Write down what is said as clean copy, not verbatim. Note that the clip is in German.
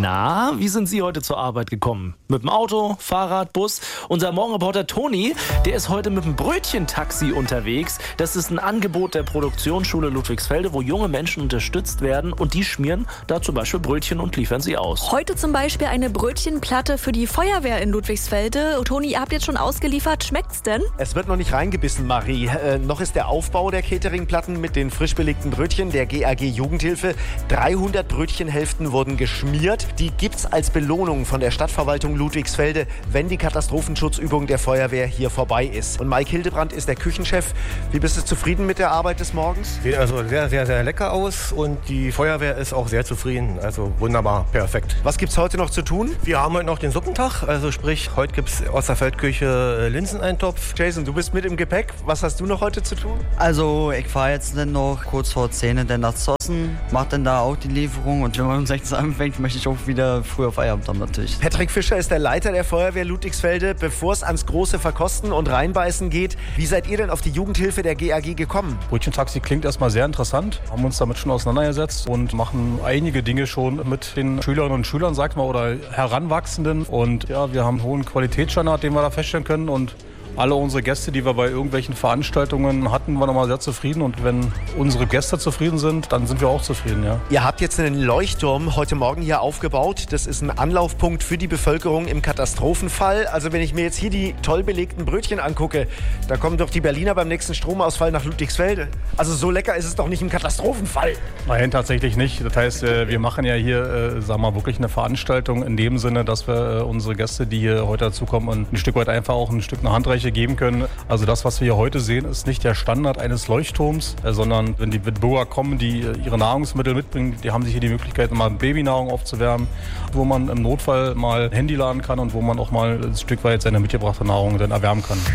Na, wie sind Sie heute zur Arbeit gekommen? Mit dem Auto, Fahrrad, Bus? Unser Morgenreporter Toni, der ist heute mit dem Brötchentaxi unterwegs. Das ist ein Angebot der Produktionsschule Ludwigsfelde, wo junge Menschen unterstützt werden und die schmieren da zum Beispiel Brötchen und liefern sie aus. Heute zum Beispiel eine Brötchenplatte für die Feuerwehr in Ludwigsfelde. Toni, ihr habt jetzt schon ausgeliefert. Schmeckt's denn? Es wird noch nicht reingebissen, Marie. Noch ist der Aufbau der Cateringplatten mit den frisch belegten Brötchen der GAG Jugendhilfe. 300 Brötchenhälften wurden geschmiert. Die gibt's als Belohnung von der Stadtverwaltung Ludwigsfelde, wenn die Katastrophenschutzübung der Feuerwehr hier vorbei ist. Und Mike Hildebrand ist der Küchenchef. Wie bist du zufrieden mit der Arbeit des Morgens? Sieht also sehr, sehr, sehr lecker aus und die Feuerwehr ist auch sehr zufrieden. Also wunderbar, perfekt. Was gibt's heute noch zu tun? Wir haben heute noch den Suppentag, also sprich, heute gibt's aus der Feldküche Linseneintopf. Jason, du bist mit im Gepäck. Was hast du noch heute zu tun? Also ich fahre jetzt dann noch kurz vor 10 dann nach Zossen, mache dann da auch die Lieferung und wenn man um 16 anfängt, möchte ich auch wieder früher Feierabend haben natürlich. Patrick Fischer ist der Leiter der Feuerwehr Ludwigsfelde. Bevor es ans große Verkosten und Reinbeißen geht, wie seid ihr denn auf die Jugendhilfe der GAG gekommen? Brötchentaxi klingt erstmal sehr interessant, haben uns damit schon auseinandergesetzt und machen einige Dinge schon mit den Schülerinnen und Schülern, sag mal, oder Heranwachsenden. Und ja, wir haben einen hohen Qualitätsstandard, den wir da feststellen können und alle unsere Gäste, die wir bei irgendwelchen Veranstaltungen hatten, waren immer sehr zufrieden. Und wenn unsere Gäste zufrieden sind, dann sind wir auch zufrieden, ja. Ihr habt jetzt einen Leuchtturm heute Morgen hier aufgebaut. Das ist ein Anlaufpunkt für die Bevölkerung im Katastrophenfall. Also wenn ich mir jetzt hier die toll belegten Brötchen angucke, da kommen doch die Berliner beim nächsten Stromausfall nach Ludwigsfelde. Also so lecker ist es doch nicht im Katastrophenfall. Nein, tatsächlich nicht. Das heißt, wir machen ja hier, sagen wir mal, wirklich eine Veranstaltung in dem Sinne, dass wir unsere Gäste, die hier heute dazukommen, ein Stück weit einfach auch ein Stück eine Handreichung geben können. Also das, was wir hier heute sehen, ist nicht der Standard eines Leuchtturms, sondern wenn die Bürger kommen, die ihre Nahrungsmittel mitbringen, die haben sich hier die Möglichkeit, mal Babynahrung aufzuwärmen, wo man im Notfall mal ein Handy laden kann und wo man auch mal ein Stück weit seine mitgebrachte Nahrung dann erwärmen kann.